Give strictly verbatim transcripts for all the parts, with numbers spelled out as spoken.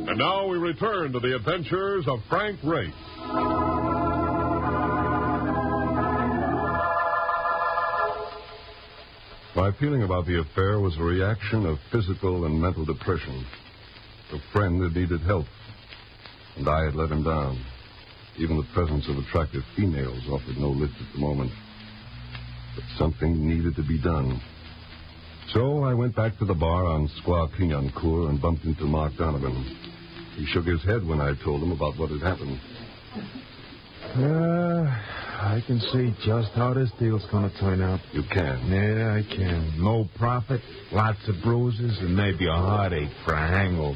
And now we return to the adventures of Frank Race. My feeling about the affair was a reaction of physical and mental depression. A friend had needed help, and I had let him down. Even the presence of attractive females offered no lift at the moment. But something needed to be done. So I went back to the bar on Squaw Clignancourt and bumped into Mark Donovan. He shook his head when I told him about what had happened. Uh, I can see just how this deal's going to turn out. You can? Yeah, I can. No profit, lots of bruises, and maybe a heartache for a hangover.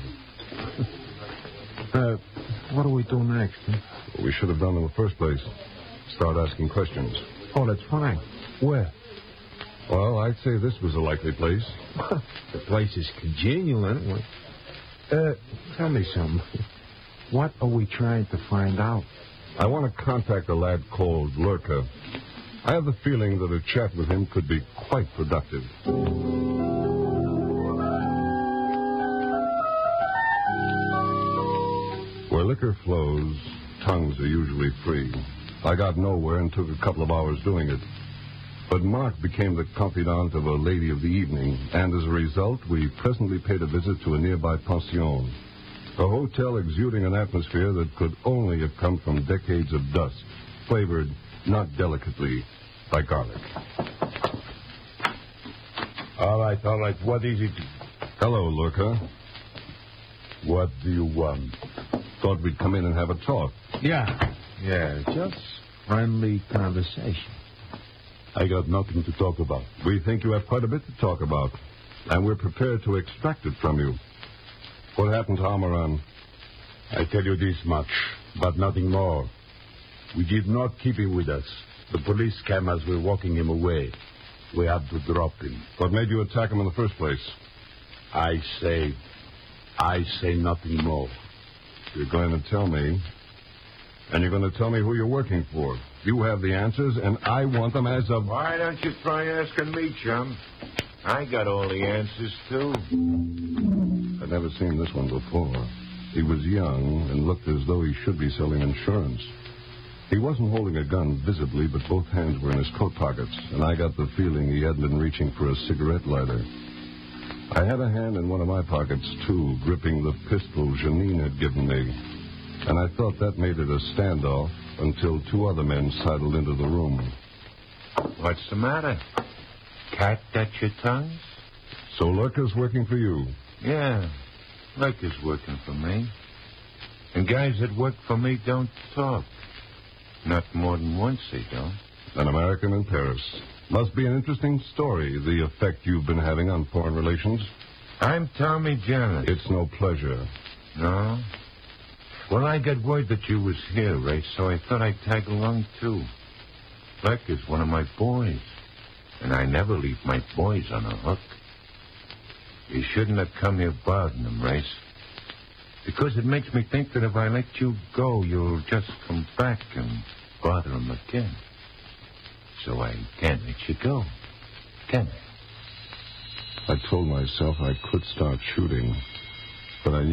uh, what do we do next? Huh? What we should have done in the first place. Start asking questions. Oh, that's fine. Where? Well, I'd say this was a likely place. The place is congenial, anyway. Uh, tell me something. What are we trying to find out? I want to contact a lad called Lurka. I have the feeling that a chat with him could be quite productive. Where liquor flows, tongues are usually free. I got nowhere and took a couple of hours doing it. But Mark became the confidant of a lady of the evening, and as a result, we presently paid a visit to a nearby pension, a hotel exuding an atmosphere that could only have come from decades of dust, flavored not delicately by garlic. All right, all right. What is it? Hello, Lurka. What do you want? Thought we'd come in and have a talk. Yeah, yeah, just friendly conversation. I got nothing to talk about. We think you have quite a bit to talk about, and we're prepared to extract it from you. What happened to Amaran? I tell you this much, but nothing more. We did not keep him with us. The police came as we were walking him away. We had to drop him. What made you attack him in the first place? I say, I say nothing more. You're going to tell me, and you're going to tell me who you're working for. You have the answers, and I want them as of... Why don't you try asking me, chum? I got all the answers, too. I'd never seen this one before. He was young and looked as though he should be selling insurance. He wasn't holding a gun visibly, but both hands were in his coat pockets, and I got the feeling he hadn't been reaching for a cigarette lighter. I had a hand in one of my pockets, too, gripping the pistol Janine had given me, and I thought that made it a standoff until two other men sidled into the room. What's the matter? Cat at your tongues? So Lurka's working for you? Yeah, Lurka's working for me. And guys that work for me don't talk. Not more than once they don't. An American in Paris. Must be an interesting story, the effect you've been having on foreign relations. I'm Tommy Janet. It's no pleasure. No? Well, I got word that you was here, Ray, so I thought I'd tag along, too. Lurka's one of my boys, and I never leave my boys on a hook. You shouldn't have come here bothering them, Race, because it makes me think that if I let you go, you'll just come back and bother them again. So I can't let you go, can I? I told myself I could start shooting, but I